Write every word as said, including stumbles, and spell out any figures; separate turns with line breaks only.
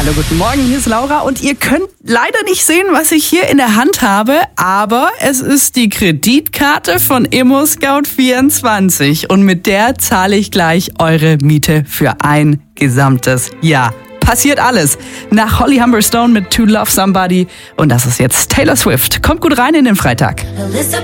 Hallo, guten Morgen, hier ist Laura und ihr könnt leider nicht sehen, was ich hier in der Hand habe, aber es ist die Kreditkarte von ImmoScout vierundzwanzig und mit der zahle ich gleich eure Miete für ein gesamtes Jahr. Passiert alles. Nach Holly Humberstone mit To Love Somebody und das ist jetzt Taylor Swift. Kommt gut rein in den Freitag.